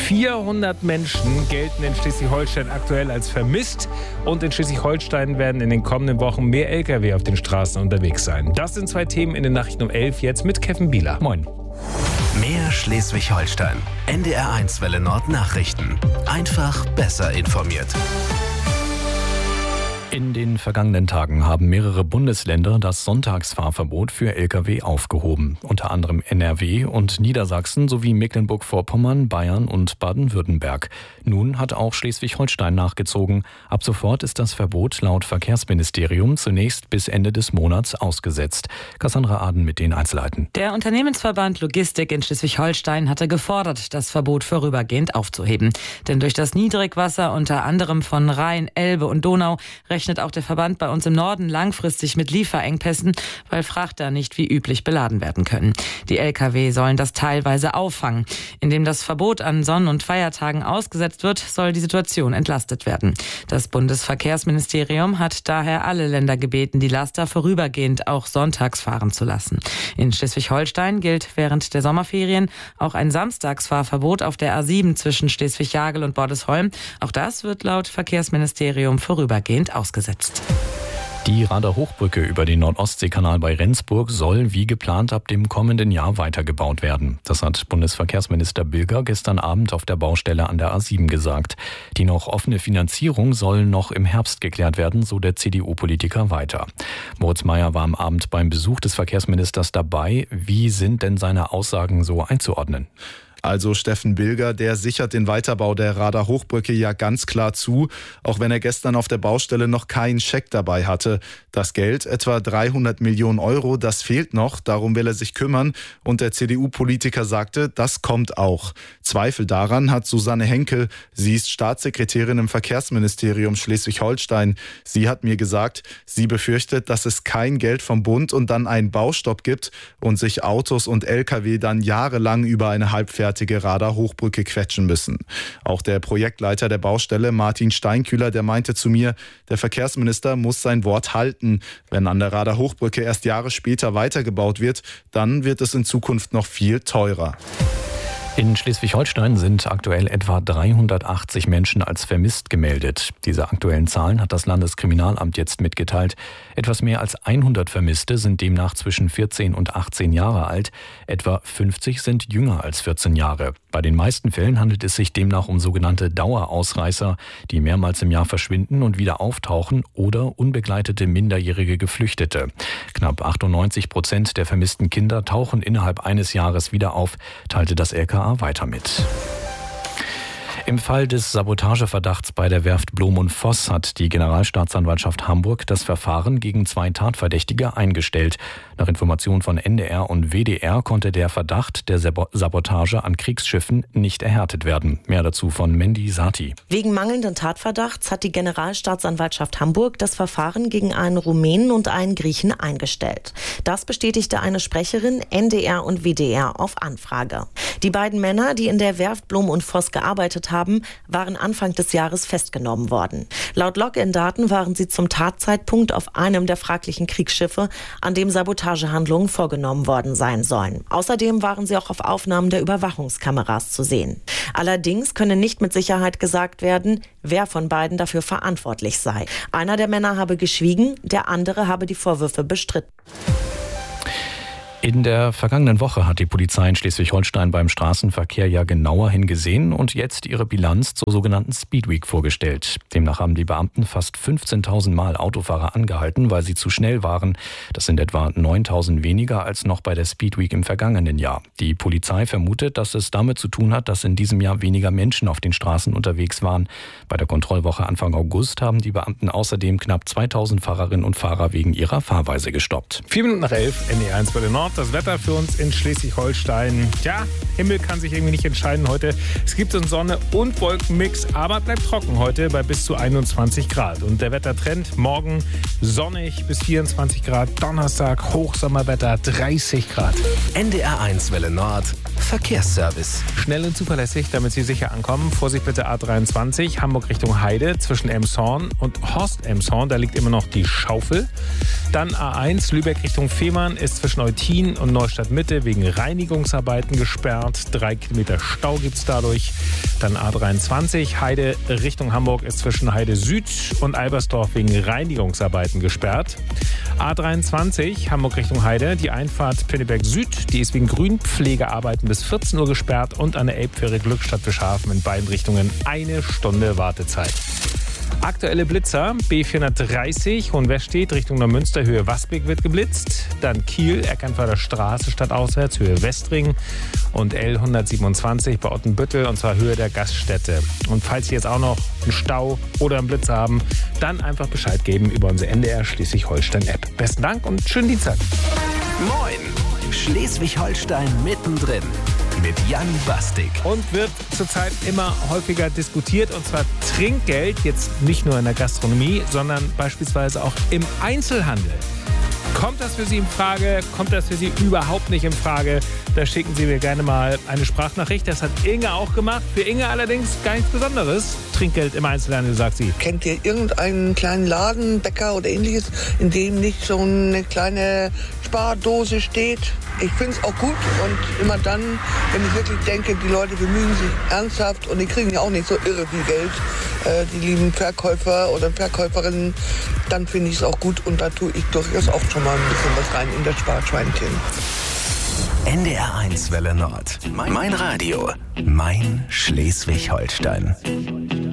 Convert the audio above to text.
400 Menschen gelten in Schleswig-Holstein aktuell als vermisst. Und in Schleswig-Holstein werden in den kommenden Wochen mehr Lkw auf den Straßen unterwegs sein. Das sind zwei Themen in den Nachrichten um 11, jetzt mit Kevin Bieler. Moin. Mehr Schleswig-Holstein. NDR1 Welle Nord Nachrichten. Einfach besser informiert. In den vergangenen Tagen haben mehrere Bundesländer das Sonntagsfahrverbot für Lkw aufgehoben. Unter anderem NRW und Niedersachsen sowie Mecklenburg-Vorpommern, Bayern und Baden-Württemberg. Nun hat auch Schleswig-Holstein nachgezogen. Ab sofort ist das Verbot laut Verkehrsministerium zunächst bis Ende des Monats ausgesetzt. Cassandra Aden mit den Einzelheiten. Der Unternehmensverband Logistik in Schleswig-Holstein hatte gefordert, das Verbot vorübergehend aufzuheben. Denn durch das Niedrigwasser unter anderem von Rhein, Elbe und Donau rechnet auch der Verband bei uns im Norden langfristig mit Lieferengpässen, weil Frachter nicht wie üblich beladen werden können. Die Lkw sollen das teilweise auffangen. Indem das Verbot an Sonn- und Feiertagen ausgesetzt wird, soll die Situation entlastet werden. Das Bundesverkehrsministerium hat daher alle Länder gebeten, die Laster vorübergehend auch sonntags fahren zu lassen. In Schleswig-Holstein gilt während der Sommerferien auch ein Samstagsfahrverbot auf der A7 zwischen Schleswig-Jagel und Bordesholm. Auch das wird laut Verkehrsministerium vorübergehend ausgesetzt. Die Rader-Hochbrücke über den Nord-Ostsee-Kanal bei Rendsburg soll wie geplant ab dem kommenden Jahr weitergebaut werden. Das hat Bundesverkehrsminister Bilger gestern Abend auf der Baustelle an der A7 gesagt. Die noch offene Finanzierung soll noch im Herbst geklärt werden, so der CDU-Politiker weiter. Moritz Meyer war am Abend beim Besuch des Verkehrsministers dabei. Wie sind denn seine Aussagen so einzuordnen? Also Steffen Bilger, der sichert den Weiterbau der Rader-Hochbrücke ja ganz klar zu, auch wenn er gestern auf der Baustelle noch keinen Scheck dabei hatte. Das Geld, etwa 300 Millionen Euro, das fehlt noch, darum will er sich kümmern. Und der CDU-Politiker sagte, das kommt auch. Zweifel daran hat Susanne Henkel, sie ist Staatssekretärin im Verkehrsministerium Schleswig-Holstein. Sie hat mir gesagt, sie befürchtet, dass es kein Geld vom Bund und dann einen Baustopp gibt und sich Autos und Lkw dann jahrelang über eine halbfertige Rader-Hochbrücke quetschen müssen. Auch der Projektleiter der Baustelle, Martin Steinkühler, der meinte zu mir, der Verkehrsminister muss sein Wort halten. Wenn an der Rader-Hochbrücke erst Jahre später weitergebaut wird, dann wird es in Zukunft noch viel teurer. In Schleswig-Holstein sind aktuell etwa 380 Menschen als vermisst gemeldet. Diese aktuellen Zahlen hat das Landeskriminalamt jetzt mitgeteilt. Etwas mehr als 100 Vermisste sind demnach zwischen 14 und 18 Jahre alt. Etwa 50 sind jünger als 14 Jahre. Bei den meisten Fällen handelt es sich demnach um sogenannte Dauerausreißer, die mehrmals im Jahr verschwinden und wieder auftauchen, oder unbegleitete minderjährige Geflüchtete. Knapp 98% der vermissten Kinder tauchen innerhalb eines Jahres wieder auf, teilte das LKA weiter mit. Im Fall des Sabotageverdachts bei der Werft Blom & Voss hat die Generalstaatsanwaltschaft Hamburg das Verfahren gegen 2 Tatverdächtige eingestellt. Nach Informationen von NDR und WDR konnte der Verdacht der Sabotage an Kriegsschiffen nicht erhärtet werden. Mehr dazu von Mandy Sati. Wegen mangelnden Tatverdachts hat die Generalstaatsanwaltschaft Hamburg das Verfahren gegen einen Rumänen und einen Griechen eingestellt. Das bestätigte eine Sprecherin NDR und WDR auf Anfrage. Die beiden Männer, die in der Werft Blom & Voss gearbeitet haben, waren Anfang des Jahres festgenommen worden. Laut Login-Daten waren sie zum Tatzeitpunkt auf einem der fraglichen Kriegsschiffe, an dem Sabotagehandlungen vorgenommen worden sein sollen. Außerdem waren sie auch auf Aufnahmen der Überwachungskameras zu sehen. Allerdings könne nicht mit Sicherheit gesagt werden, wer von beiden dafür verantwortlich sei. Einer der Männer habe geschwiegen, der andere habe die Vorwürfe bestritten. In der vergangenen Woche hat die Polizei in Schleswig-Holstein beim Straßenverkehr ja genauer hingesehen und jetzt ihre Bilanz zur sogenannten Speedweek vorgestellt. Demnach haben die Beamten fast 15.000 Mal Autofahrer angehalten, weil sie zu schnell waren. Das sind etwa 9.000 weniger als noch bei der Speedweek im vergangenen Jahr. Die Polizei vermutet, dass es damit zu tun hat, dass in diesem Jahr weniger Menschen auf den Straßen unterwegs waren. Bei der Kontrollwoche Anfang August haben die Beamten außerdem knapp 2.000 Fahrerinnen und Fahrer wegen ihrer Fahrweise gestoppt. 11:04, NDR1 Welle Nord. Das Wetter für uns in Schleswig-Holstein. Tja, Himmel kann sich irgendwie nicht entscheiden heute. Es gibt so einen Sonne- und Wolkenmix, aber bleibt trocken heute bei bis zu 21 Grad. Und der Wettertrend morgen sonnig bis 24 Grad. Donnerstag Hochsommerwetter 30 Grad. NDR1 Welle Nord Verkehrsservice. Schnell und zuverlässig, damit Sie sicher ankommen. Vorsicht bitte A23, Hamburg Richtung Heide zwischen Elmshorn und Horst-Elmshorn. Da liegt immer noch die Schaufel. Dann A1, Lübeck Richtung Fehmarn ist zwischen Eutin Berlin und Neustadt Mitte wegen Reinigungsarbeiten gesperrt. 3 Kilometer Stau gibt es dadurch. Dann A23 Heide Richtung Hamburg ist zwischen Heide Süd und Albersdorf wegen Reinigungsarbeiten gesperrt. A23 Hamburg Richtung Heide, die Einfahrt Pinneberg Süd, die ist wegen Grünpflegearbeiten bis 14 Uhr gesperrt und an der Elbfähre Glückstadt Fischhafen in beiden Richtungen 1 Stunde Wartezeit. Aktuelle Blitzer, B430 Hohenwestedt Richtung Neumünster, Höhe Wasbeck wird geblitzt. Dann Kiel, Eckernförder Straße stadtauswärts, Höhe Westring. Und L127 bei Ottenbüttel, und zwar Höhe der Gaststätte. Und falls Sie jetzt auch noch einen Stau oder einen Blitzer haben, dann einfach Bescheid geben über unsere NDR Schleswig-Holstein-App. Besten Dank und schönen Dienstag. Moin! Schleswig-Holstein mittendrin. Mit Jan Bastik. Und wird zurzeit immer häufiger diskutiert, und zwar Trinkgeld, jetzt nicht nur in der Gastronomie, sondern beispielsweise auch im Einzelhandel. Kommt das für Sie in Frage? Kommt das für Sie überhaupt nicht in Frage? Da schicken Sie mir gerne mal eine Sprachnachricht. Das hat Inge auch gemacht. Für Inge allerdings gar nichts Besonderes. Trinkgeld im Einzelhandel, sagt sie. Kennt ihr irgendeinen kleinen Laden, Bäcker oder ähnliches, in dem nicht so eine kleine Spardose steht? Ich finde es auch gut, und immer dann, wenn ich wirklich denke, die Leute bemühen sich ernsthaft und die kriegen ja auch nicht so irre viel Geld, die lieben Verkäufer oder Verkäuferinnen, dann finde ich es auch gut, und da tue ich durchaus auch schon mal ein bisschen was rein in das Sparschweinchen. NDR1 Welle Nord. Mein Radio. Mein Schleswig-Holstein.